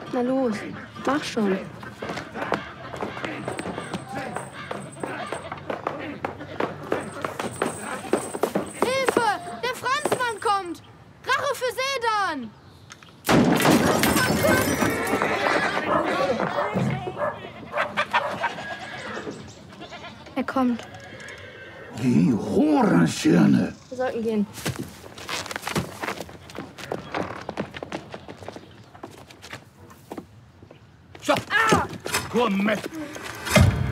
Na los, mach schon. Hilfe! Der Franzmann kommt! Rache für Sedan! Er kommt. Die Hurenschirne! Wir sollten gehen. So. Komm mit!